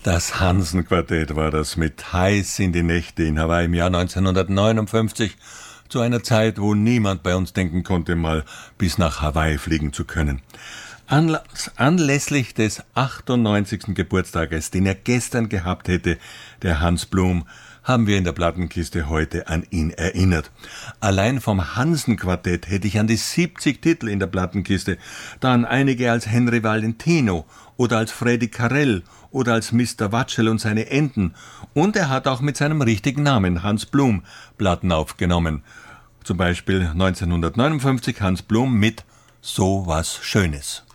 Das Hansen-Quartett war das mit Heiß in die Nächte in Hawaii im Jahr 1959, zu einer Zeit, wo niemand bei uns denken konnte, mal bis nach Hawaii fliegen zu können. Anlässlich des 98. Geburtstages, den er gestern gehabt hätte, der Hans Blum, haben wir in der Plattenkiste heute an ihn erinnert. Allein vom Hansen-Quartett hätte ich an die 70 Titel in der Plattenkiste, dann einige als Henry Valentino oder als Freddy Carell oder als Mr. Watschel und seine Enten. Und er hat auch mit seinem richtigen Namen, Hans Blum, Platten aufgenommen. Zum Beispiel 1959 Hans Blum mit So was Schönes.